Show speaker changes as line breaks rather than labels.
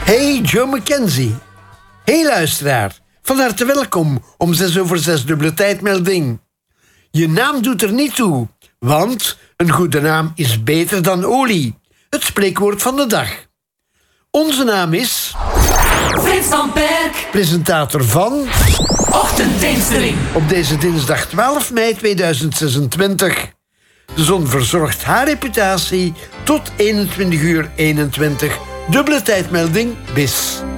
Hey, Joe McKenzie. Hey luisteraar, van harte welkom om 6:06 dubbele tijdmelding. Je naam doet er niet toe, want een goede naam is beter dan olie. Het spreekwoord van de dag. Onze naam is...
Frits van Perk,
presentator van...
Ochtendteenstering.
Op deze dinsdag 12 mei 2026. De zon verzorgt haar reputatie tot 21:21. Dubbele tijdmelding, bis.